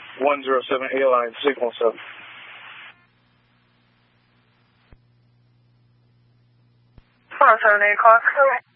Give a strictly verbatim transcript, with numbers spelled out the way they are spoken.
one zero seven, airline six one seven. one seven eight, call.